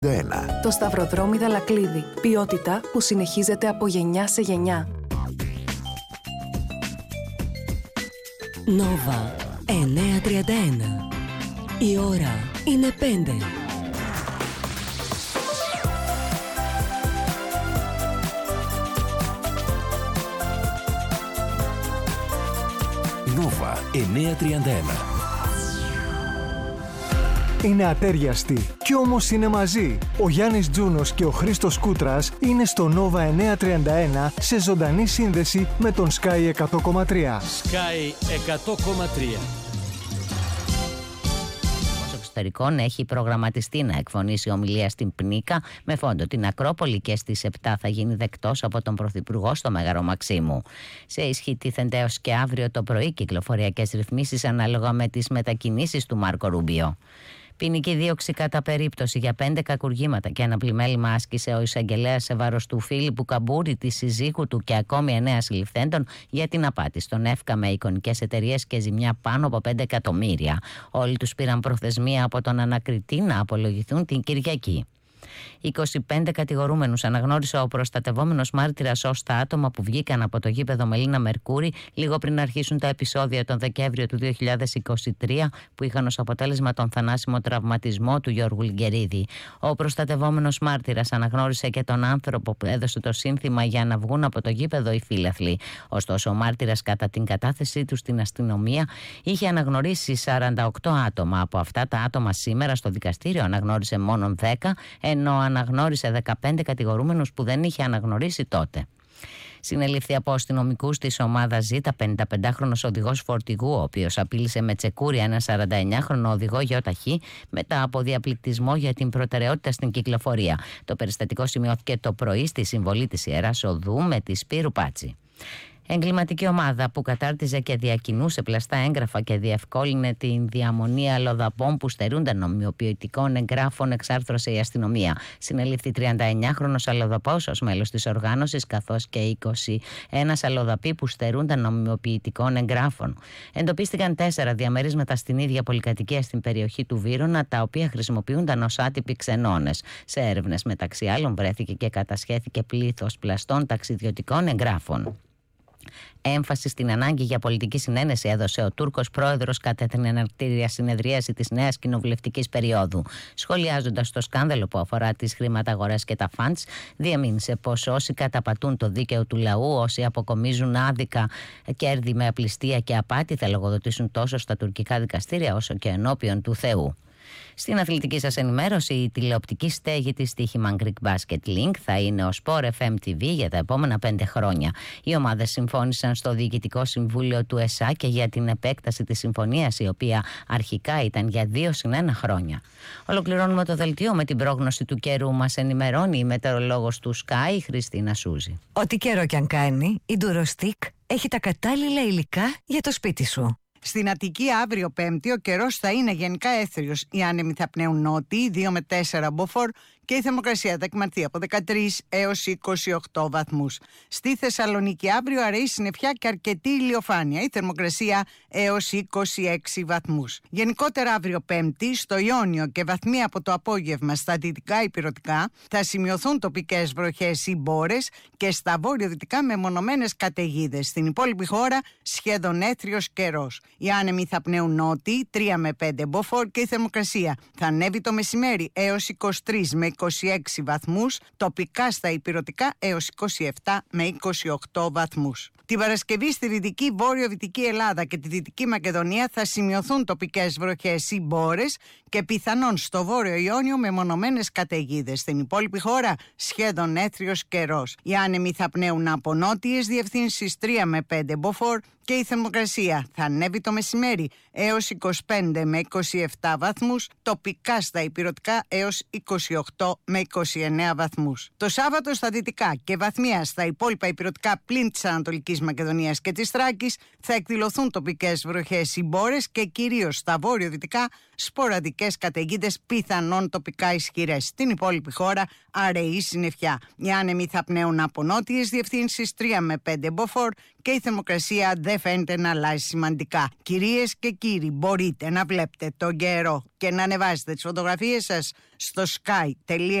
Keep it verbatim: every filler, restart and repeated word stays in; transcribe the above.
ένα. Το Σταυροδρόμι Δαλακλίδι. Ποιότητα που συνεχίζεται από γενιά σε γενιά. Νόβα εννιακόσια τριάντα ένα. Η ώρα είναι πέντε. Νόβα εννιακόσια τριάντα ένα. Είναι ατέριαστοι κι όμως είναι μαζί. Ο Γιάννης Τζούνος και ο Χρήστος Κούτρας είναι στο Νόβα εννιακόσια τριάντα ένα σε ζωντανή σύνδεση με τον Sky εκατό κόμμα τρία. Sky εκατό κόμμα τρία. Εξωτερικών έχει προγραμματιστεί να εκφωνήσει ομιλία στην Πνίκα με φόντο την Ακρόπολη και στις επτά θα γίνει δεκτός από τον Πρωθυπουργό στο Μέγαρο Μαξίμου. Σε ισχύ τίθενται έως και αύριο το πρωί κυκλοφοριακές ρυθμίσεις ανάλογα με τις μετακινήσεις του Μάρκο Ρούμπιο. Ποινική δίωξη κατά περίπτωση για πέντε κακουργήματα και ένα πλημέλημα άσκησε ο εισαγγελέας σε βάρος του Φίλιππου Καμπούρη, της συζύγου του και ακόμη εννέα συλληφθέντων για την απάτη στον ΕΦΚΑ με εικονικές εταιρείες και ζημιά πάνω από πέντε εκατομμύρια. Όλοι τους πήραν προθεσμία από τον ανακριτή να απολογηθούν την Κυριακή. είκοσι πέντε κατηγορούμενους αναγνώρισε ο προστατευόμενος μάρτυρας ως τα άτομα που βγήκαν από το γήπεδο Μελίνα Μερκούρη λίγο πριν αρχίσουν τα επεισόδια τον Δεκέμβριο του δύο χιλιάδες είκοσι τρία που είχαν ως αποτέλεσμα τον θανάσιμο τραυματισμό του Γιώργου Λιγκερίδη. Ο προστατευόμενος μάρτυρας αναγνώρισε και τον άνθρωπο που έδωσε το σύνθημα για να βγουν από το γήπεδο οι φίλαθλοι. Ωστόσο, ο μάρτυρας κατά την κατάθεσή του στην αστυνομία είχε αναγνωρίσει σαράντα οκτώ άτομα. Από αυτά τα άτομα σήμερα στο δικαστήριο αναγνώρισε μόνο δέκα, ενώ αναγνώρισε δεκαπέντε κατηγορούμενους που δεν είχε αναγνωρίσει τότε. Συνελήφθη από αστυνομικούς της ομάδας Ζ, πενηνταπεντάχρονος οδηγός φορτηγού, ο οποίος απείλησε με τσεκούρια ένα σαρανταεννιάχρονο οδηγό γεωταχή μετά από διαπληκτισμό για την προτεραιότητα στην κυκλοφορία. Το περιστατικό σημειώθηκε το πρωί στη συμβολή της Ιεράς Οδού με τη Σπύρου Πάτσι. Εγκληματική ομάδα που κατάρτιζε και διακινούσε πλαστά έγγραφα και διευκόλυνε την διαμονή αλλοδαπών που στερούνταν νομιμοποιητικών εγγράφων εξάρθρωσε η αστυνομία. Συνελήφθη τριανταεννιάχρονος αλλοδαπός ως μέλος της οργάνωσης, καθώς και είκοσι ένα αλλοδαποί που στερούνταν νομιμοποιητικών εγγράφων. Εντοπίστηκαν τέσσερα διαμερίσματα στην ίδια πολυκατοικία στην περιοχή του Βύρωνα, τα οποία χρησιμοποιούνταν ως άτυποι ξενώνες. Σε έρευνες, μεταξύ άλλων, βρέθηκε και κατασχέθηκε πλήθος πλαστών ταξιδιωτικών εγγράφων. Έμφαση στην ανάγκη για πολιτική συνένεση έδωσε ο Τούρκος πρόεδρος κατά την εναρκτήρια συνεδρίαση της νέας κοινοβουλευτικής περίοδου. Σχολιάζοντας το σκάνδαλο που αφορά τις χρηματαγορές και τα φαντς, διαμήνυσε πως όσοι καταπατούν το δίκαιο του λαού, όσοι αποκομίζουν άδικα κέρδη με απληστία και απάτη, θα λογοδοτήσουν τόσο στα τουρκικά δικαστήρια όσο και ενώπιον του Θεού. Στην αθλητική σας ενημέρωση, η τηλεοπτική στέγη της Τύχημαν Greek Basket Link θα είναι ο Sport εφ εμ τι βι για τα επόμενα πέντε χρόνια. Οι ομάδες συμφώνησαν στο Διοικητικό Συμβούλιο του ΕΣΑ και για την επέκταση της συμφωνίας, η οποία αρχικά ήταν για δύο συν ένα χρόνια. Ολοκληρώνουμε το δελτίο με την πρόγνωση του καιρού. Μας ενημερώνει η μετεωρολόγος του Sky, Χριστίνα Σούζη. Ό,τι καιρό κι αν κάνει, η Durostick έχει τα κατάλληλα υλικά για το σπίτι σου. Στην Αττική αύριο Πέμπτη ο καιρός θα είναι γενικά έθριος. Οι άνεμοι θα πνέουν νότιοι, δύο με τέσσερα μποφόρ και η θερμοκρασία θα εκμαρθεί από δεκατρείς έως είκοσι οκτώ βαθμούς. Στη Θεσσαλονίκη αύριο αραιή συννεφιά και αρκετή ηλιοφάνεια. Η θερμοκρασία έως είκοσι έξι βαθμούς. Γενικότερα αύριο Πέμπτη στο Ιόνιο και βαθμοί από το απόγευμα στα δυτικά ηπειρωτικά θα σημειωθούν τοπικές βροχές ή μπόρες και στα βόρειο-δυτικά μεμονωμένες καταιγίδες. Στην υπόλοιπη χώρα σχεδόν έθριος καιρός. Οι άνεμοι θα πνέουν νότιοι, τρία με πέντε μποφόρ και η θερμοκρασία θα ανέβει το μεσημέρι έως είκοσι τρεις με είκοσι έξι βαθμούς, τοπικά στα ηπειρωτικά έως είκοσι επτά με είκοσι οκτώ βαθμούς. Την Παρασκευή στη δυτική βόρειο-δυτική Ελλάδα και τη Δυτική Μακεδονία θα σημειωθούν τοπικές βροχές ή μπόρες και πιθανόν στο βόρειο Ιόνιο μεμονωμένες καταιγίδες. Στην υπόλοιπη χώρα σχεδόν έθριος καιρός. Οι άνεμοι θα πνέουν από νότιες διευθύνσεις τρία με πέντε μποφόρ και η θερμοκρασία θα ανέβει το μεσημέρι έως είκοσι πέντε με είκοσι επτά βαθμούς, τοπικά στα ηπειρωτικά έως είκοσι οκτώ με είκοσι εννέα βαθμούς. Το Σάββατο στα δυτικά και βαθμία στα υπόλοιπα ηπειρωτικά πλην της Ανατολικής Μακεδονίας και της Θράκης θα εκδηλωθούν τοπικές βροχές ή μπόρες και κυρίως στα βόρειο-δυτικά σποραδικές καταιγίδες πιθανόν τοπικά ισχυρές. Στην υπόλοιπη χώρα αραιή συννεφιά. Οι άνεμοι θα πνέουν από νότιες διευθύνσεις τρία με πέντε μποφόρ και η θερμοκρασία δεύτερη φαίνεται να αλλάζει σημαντικά. Κυρίες και κύριοι, μπορείτε να βλέπετε τον καιρό και να ανεβάζετε τις φωτογραφίες σας στο sky τελεία